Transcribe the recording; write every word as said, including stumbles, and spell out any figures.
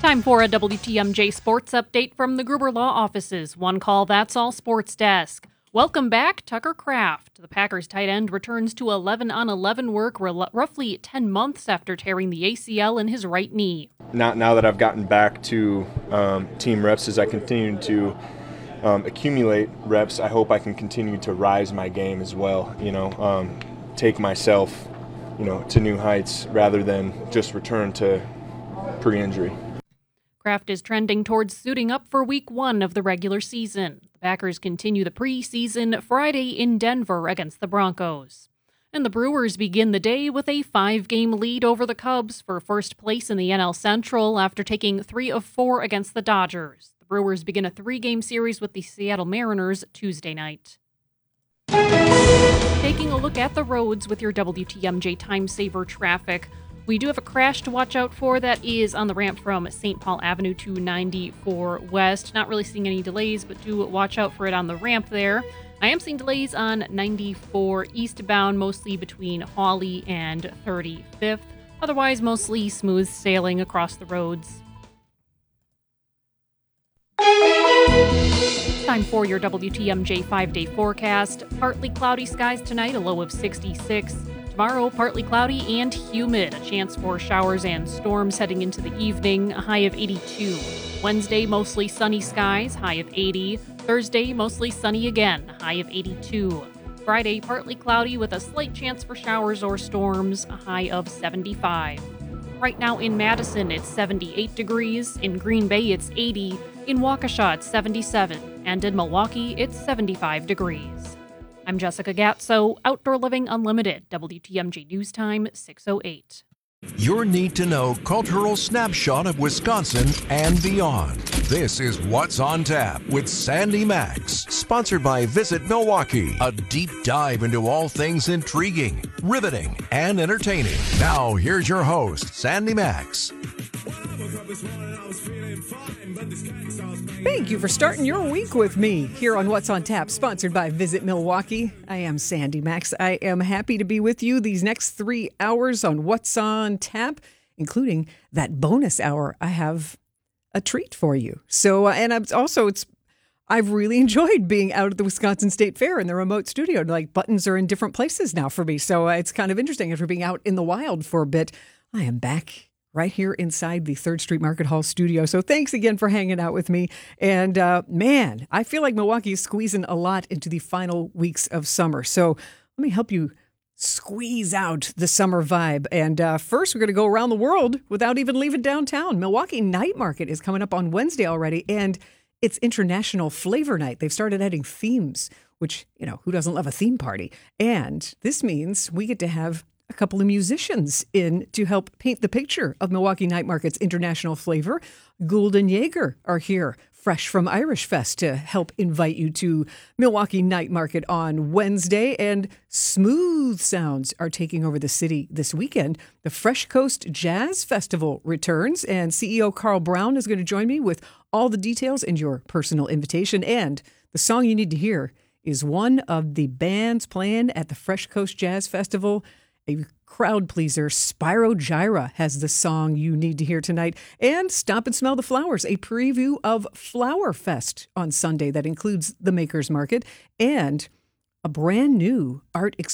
Time for a W T M J Sports Update from the Gruber Law Offices. One call, that's all Sports Desk. Welcome back, Tucker Kraft. The Packers tight end returns to eleven on eleven work r- roughly ten months after tearing the A C L in his right knee. Now, now that I've gotten back to um, team reps, as I continue to um, accumulate reps, I hope I can continue to rise my game as well, you know, um, take myself, you know, to new heights rather than just return to pre-injury. Kraft is trending towards suiting up for week one of the regular season. The Packers continue the preseason Friday in Denver against the Broncos. And the Brewers begin the day with a five-game lead over the Cubs for first place in the N L Central after taking three of four against the Dodgers. The Brewers begin a three-game series with the Seattle Mariners Tuesday night. Taking a look at the roads with your W T M J Time Saver traffic. We do have a crash to watch out for that is on the ramp from Saint Paul Avenue to ninety-four West. Not really seeing any delays, but do watch out for it on the ramp there. I am seeing delays on ninety-four eastbound, mostly between Hawley and thirty-fifth. Otherwise, mostly smooth sailing across the roads. Time for your W T M J five-day forecast. Partly cloudy skies tonight, a low of sixty-six. Tomorrow, partly cloudy and humid. A chance for showers and storms heading into the evening, a high of eighty-two. Wednesday, mostly sunny skies, high of eighty. Thursday, mostly sunny again, high of eighty-two. Friday, partly cloudy with a slight chance for showers or storms, a high of seventy-five. Right now in Madison, it's seventy-eight degrees. In Green Bay, it's eighty. In Waukesha, it's seventy-seven. And in Milwaukee, it's seventy-five degrees. I'm Jessica Gatso, Outdoor Living Unlimited, W T M J News Time, six oh eight. Your need-to-know cultural snapshot of Wisconsin and beyond. This is What's on Tap with Sandy Max, sponsored by Visit Milwaukee. A deep dive into all things intriguing, riveting, and entertaining. Now, here's your host, Sandy Max. Thank you for starting your week with me here on What's on Tap, sponsored by Visit Milwaukee. I am Sandy Max. I am happy to be with you these next three hours on What's on Tap, including that bonus hour. I have a treat for you. So, uh, and I'm also, it's I've really enjoyed being out at the Wisconsin State Fair in the remote studio. Like, buttons are in different places now for me. So uh, it's kind of interesting after being out in the wild for a bit. I am back right here inside the third Street Market Hall studio. So thanks again for hanging out with me. And uh, man, I feel like Milwaukee is squeezing a lot into the final weeks of summer. So let me help you squeeze out the summer vibe. And uh, first, we're going to go around the world without even leaving downtown. Milwaukee Night Market is coming up on Wednesday already, and it's International Flavor Night. They've started adding themes, which, you know, who doesn't love a theme party? And this means we get to have a couple of musicians in to help paint the picture of Milwaukee Night Market's international flavor. Gould and Jaeger are here, fresh from Irish Fest, to help invite you to Milwaukee Night Market on Wednesday. And smooth sounds are taking over the city this weekend. The Fresh Coast Jazz Festival returns, and C E O Carl Brown is going to join me with all the details and your personal invitation. And the song you need to hear is one of the bands playing at the Fresh Coast Jazz Festival. A crowd pleaser, Spyro Gyra, has the song you need to hear tonight. And Stop and Smell the Flowers, a preview of Flower Fest on Sunday that includes the Makers Market and a brand new art experience.